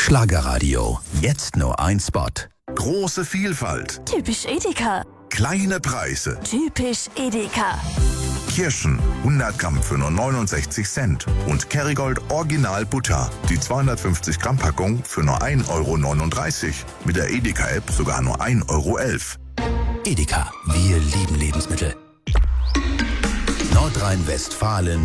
Schlagerradio. Jetzt nur ein Spot. Große Vielfalt. Typisch Edeka. Kleine Preise. Typisch Edeka. Kirschen 100 Gramm für nur 69 Cent. Und Kerrygold Original Butter. Die 250 Gramm Packung für nur 1,39 €. Mit der Edeka-App sogar nur 1,11 €. Edeka, wir lieben Lebensmittel. Nordrhein-Westfalen